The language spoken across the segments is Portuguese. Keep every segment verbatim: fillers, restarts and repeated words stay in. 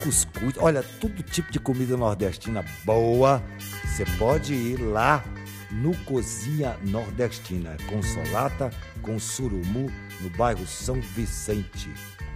cuscuz, olha, todo tipo de comida nordestina boa, você pode ir lá no Cozinha Nordestina, com Solata, com Surumu, no bairro São Vicente.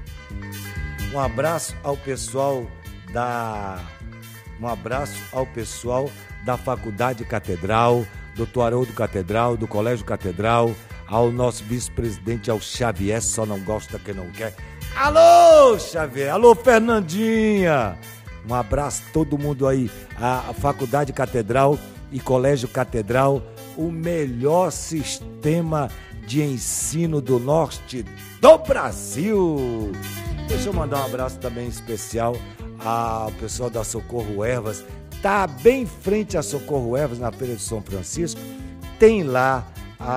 Um abraço ao pessoal da... Um abraço ao pessoal da Faculdade Catedral, doutor Haroldo Catedral, do Colégio Catedral, ao nosso vice-presidente, ao Xavier, só não gosta quem não quer. Alô, Xavier! Alô, Fernandinha! Um abraço a todo mundo aí, a Faculdade Catedral e Colégio Catedral, o melhor sistema de ensino do norte do Brasil. Deixa eu mandar um abraço também especial ao pessoal da Socorro Ervas. Tá bem em frente a Socorro Ervas, na Feira de São Francisco. Tem lá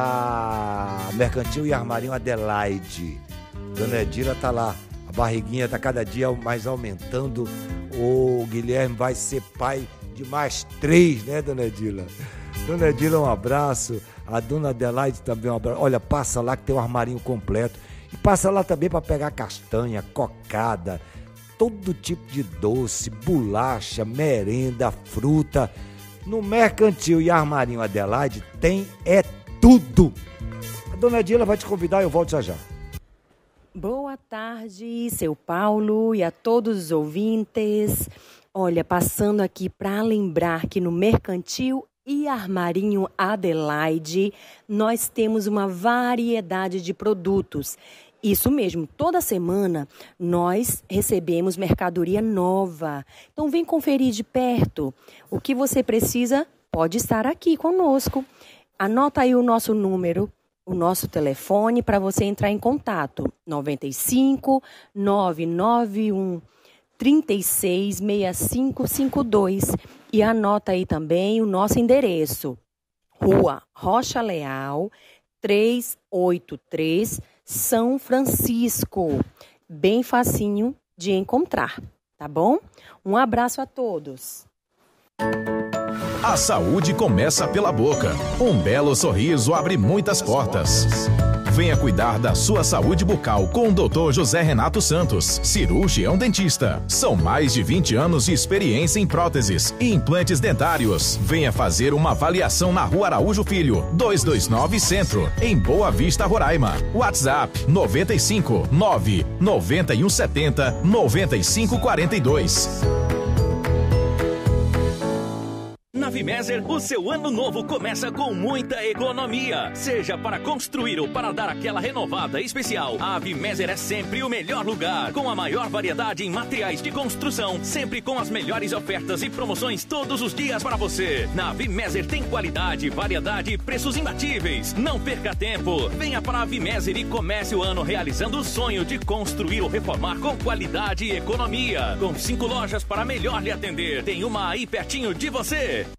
a Mercantil e Armarinho Adelaide. Dona Edila tá lá, a barriguinha tá cada dia mais aumentando. O Guilherme vai ser pai de mais três, né, Dona Edila? Dona Edila, um abraço. A Dona Adelaide também um abraço. Olha, passa lá que tem um armarinho completo. E passa lá também para pegar castanha, cocada, todo tipo de doce, bolacha, merenda, fruta. No Mercantil e Armarinho Adelaide tem é tudo. A Dona Edila vai te convidar e eu volto já já. Boa tarde, seu Paulo e a todos os ouvintes. Olha, passando aqui para lembrar que no Mercantil e Armarinho Adelaide nós temos uma variedade de produtos. Isso mesmo, toda semana nós recebemos mercadoria nova. Então vem conferir de perto. O que você precisa pode estar aqui conosco. Anota aí o nosso número, o nosso telefone para você entrar em contato. noventa e cinco, nove nove um, trinta e seis, sessenta e cinco cinquenta e dois. E anota aí também o nosso endereço. Rua Rocha Leal, trezentos e oitenta e três, São Francisco. Bem facinho de encontrar, tá bom? Um abraço a todos. A saúde começa pela boca. Um belo sorriso abre muitas portas. Venha cuidar da sua saúde bucal com o doutor José Renato Santos, cirurgião dentista. São mais de vinte anos de experiência em próteses e implantes dentários. Venha fazer uma avaliação na Rua Araújo Filho, duzentos e vinte e nove Centro, em Boa Vista, Roraima. WhatsApp noventa e cinco, nove nove um sete zero, nove cinco quatro dois. Na Vimeser, o seu ano novo começa com muita economia. Seja para construir ou para dar aquela renovada especial, a Vimeser é sempre o melhor lugar. Com a maior variedade em materiais de construção, sempre com as melhores ofertas e promoções todos os dias para você. Na Vimeser tem qualidade, variedade e preços imbatíveis. Não perca tempo. Venha para a Vimeser e comece o ano realizando o sonho de construir ou reformar com qualidade e economia. Com cinco lojas para melhor lhe atender. Tem uma aí pertinho de você.